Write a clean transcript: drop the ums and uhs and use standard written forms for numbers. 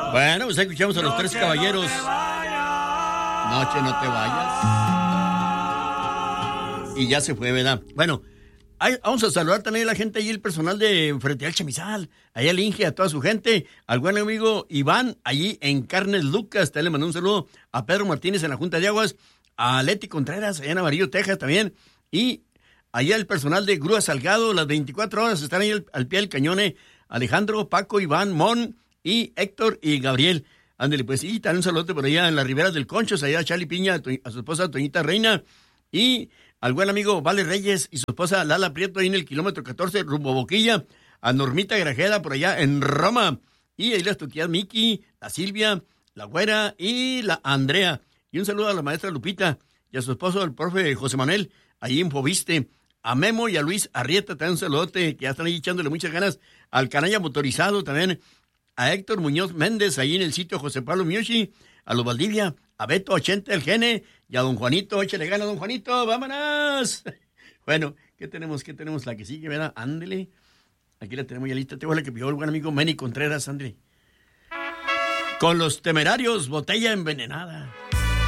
Bueno, pues escuchamos a los tres caballeros. Noche, no te vayas. Y ya se fue, ¿verdad? Bueno, vamos a saludar también a la gente allí, el personal de Frente al Chamizal, allá al Inge, a toda su gente, al buen amigo Iván, allí en Carnes Lucas, también le mandó un saludo a Pedro Martínez en la Junta de Aguas, a Leti Contreras, allá en Amarillo, Texas también, y allá el personal de Grúa Salgado, las 24 horas están ahí al pie del cañón, Alejandro, Paco, Iván, Mon, y Héctor y Gabriel. Ándale, pues, y también un saludo por allá en las riberas del Conchos, allá a Charlie Piña, a su esposa Toñita Reina, y al buen amigo Vale Reyes y su esposa Lala Prieto ahí en el kilómetro 14, rumbo Boquilla, a Normita Grajeda por allá en Roma, y ahí las tu tía Miki, la Silvia, la Güera y la Andrea. Y un saludo a la maestra Lupita y a su esposo, el profe José Manuel, ahí en Fobiste. A Memo y a Luis Arrieta, también un saludote, que ya están ahí echándole muchas ganas. Al Canalla Motorizado también. A Héctor Muñoz Méndez, ahí en el sitio José Pablo Miucci. A los Valdivia, a Beto 80 el Gene, y a don Juanito, échale ganas, don Juanito, vámonos. Bueno, ¿qué tenemos? La que sigue, ¿verdad? Ándele. Aquí la tenemos ya lista. Tengo la que pidió el buen amigo Manny Contreras, ándele. Con los Temerarios, Botella Envenenada.